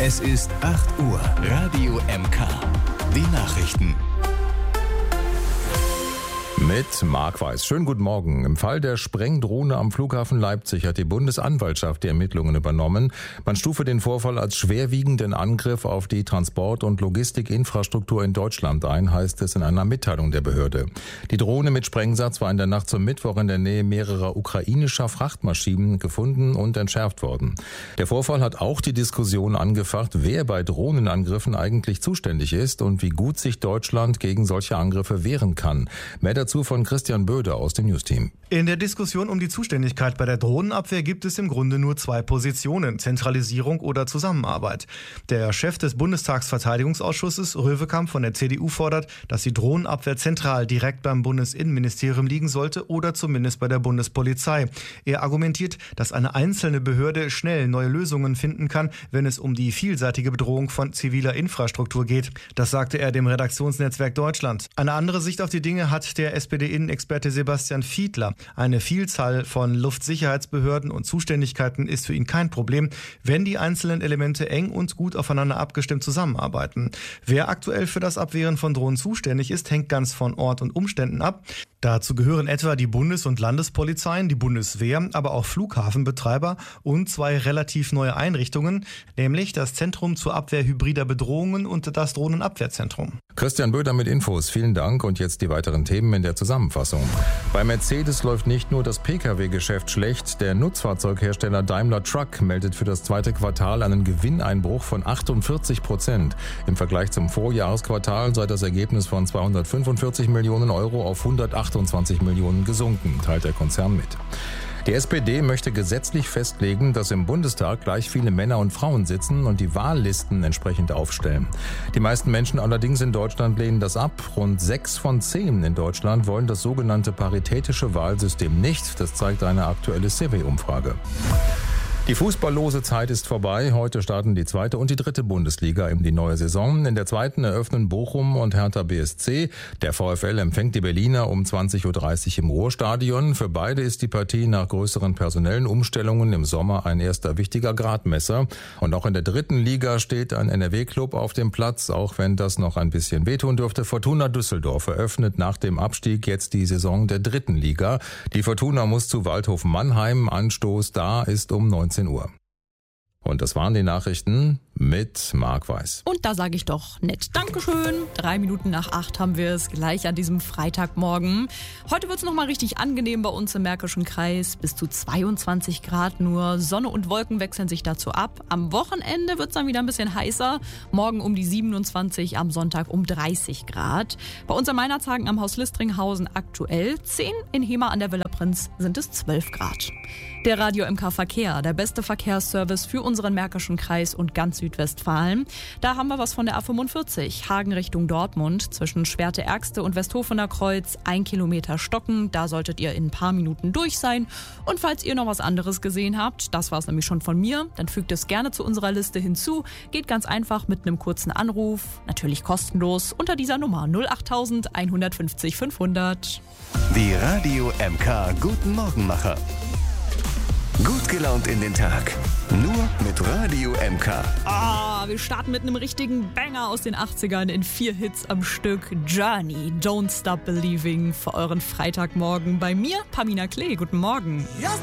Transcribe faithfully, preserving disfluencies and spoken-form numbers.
Es ist acht Uhr. Radio M K. Die Nachrichten. Mit Marc Weiß. Schönen guten Morgen. Im Fall der Sprengdrohne am Flughafen Leipzig hat die Bundesanwaltschaft die Ermittlungen übernommen. Man stufe den Vorfall als schwerwiegenden Angriff auf die Transport- und Logistikinfrastruktur in Deutschland ein, heißt es in einer Mitteilung der Behörde. Die Drohne mit Sprengsatz war in der Nacht zum Mittwoch in der Nähe mehrerer ukrainischer Frachtmaschinen gefunden und entschärft worden. Der Vorfall hat auch die Diskussion angefacht, wer bei Drohnenangriffen eigentlich zuständig ist und wie gut sich Deutschland gegen solche Angriffe wehren kann. Mehr dazu von Christian Böder aus dem Newsteam. In der Diskussion um die Zuständigkeit bei der Drohnenabwehr gibt es im Grunde nur zwei Positionen: Zentralisierung oder Zusammenarbeit. Der Chef des Bundestagsverteidigungsausschusses, Röwekamp von der C D U, fordert, dass die Drohnenabwehr zentral direkt beim Bundesinnenministerium liegen sollte oder zumindest bei der Bundespolizei. Er argumentiert, dass eine einzelne Behörde schnell neue Lösungen finden kann, wenn es um die vielseitige Bedrohung von ziviler Infrastruktur geht. Das sagte er dem Redaktionsnetzwerk Deutschland. Eine andere Sicht auf die Dinge hat der S P D-Innenexperte Sebastian Fiedler. Eine Vielzahl von Luftsicherheitsbehörden und Zuständigkeiten ist für ihn kein Problem, wenn die einzelnen Elemente eng und gut aufeinander abgestimmt zusammenarbeiten. Wer aktuell für das Abwehren von Drohnen zuständig ist, hängt ganz von Ort und Umständen ab. Dazu gehören etwa die Bundes- und Landespolizeien, die Bundeswehr, aber auch Flughafenbetreiber und zwei relativ neue Einrichtungen, nämlich das Zentrum zur Abwehr hybrider Bedrohungen und das Drohnenabwehrzentrum. Christian Böder mit Infos. Vielen Dank und jetzt die weiteren Themen in der Zusammenfassung. Bei Mercedes läuft nicht nur das Pkw-Geschäft schlecht. Der Nutzfahrzeughersteller Daimler Truck meldet für das zweite Quartal einen Gewinneinbruch von achtundvierzig Prozent. Im Vergleich zum Vorjahresquartal sei das Ergebnis von zweihundertfünfundvierzig Millionen Euro auf hundertachtundzwanzig Millionen gesunken, teilt der Konzern mit. Die S P D möchte gesetzlich festlegen, dass im Bundestag gleich viele Männer und Frauen sitzen und die Wahllisten entsprechend aufstellen. Die meisten Menschen allerdings in Deutschland lehnen das ab. Rund sechs von zehn in Deutschland wollen das sogenannte paritätische Wahlsystem nicht. Das zeigt eine aktuelle Survey-Umfrage. Die fußballlose Zeit ist vorbei. Heute starten die zweite und die dritte Bundesliga in die neue Saison. In der zweiten eröffnen Bochum und Hertha B S C. Der VfL empfängt die Berliner um zwanzig Uhr dreißig im Ruhrstadion. Für beide ist die Partie nach größeren personellen Umstellungen im Sommer ein erster wichtiger Gradmesser. Und auch in der dritten Liga steht ein N R W-Club auf dem Platz, auch wenn das noch ein bisschen wehtun dürfte. Fortuna Düsseldorf eröffnet nach dem Abstieg jetzt die Saison der dritten Liga. Die Fortuna muss zu Waldhof Mannheim. Anstoß da ist um neunzehn Uhr. Und das waren die Nachrichten mit Marc Weiß. Und da sage ich doch nett Dankeschön. Drei Minuten nach acht haben wir es gleich an diesem Freitagmorgen. Heute wird es nochmal richtig angenehm bei uns im Märkischen Kreis. Bis zu zweiundzwanzig Grad nur. Sonne und Wolken wechseln sich dazu ab. Am Wochenende wird es dann wieder ein bisschen heißer. Morgen um die siebenundzwanzig, am Sonntag um dreißig Grad. Bei uns am Weihnachtshagen am Haus Listringhausen aktuell zehn. In Hema an der Villa Prinz sind es zwölf Grad. Der Radio M K Verkehr, der beste Verkehrsservice für unseren Märkischen Kreis und ganz Südwestfalen. Da haben wir was von der A fünfundvierzig, Hagen Richtung Dortmund, zwischen Schwerte-Ergste und Westhofener Kreuz, ein Kilometer stocken. Da solltet ihr in ein paar Minuten durch sein. Und falls ihr noch was anderes gesehen habt, das war es nämlich schon von mir, dann fügt es gerne zu unserer Liste hinzu. Geht ganz einfach mit einem kurzen Anruf, natürlich kostenlos, unter dieser Nummer null acht eins fünf null fünfhundert. Die Radio M K Guten Morgenmacher. Gut gelaunt in den Tag. Nur mit Radio M K. Ah, wir starten mit einem richtigen Banger aus den achtzigern in vier Hits am Stück. Journey, Don't Stop Believing für euren Freitagmorgen. Bei mir, Pamina Klee. Guten Morgen.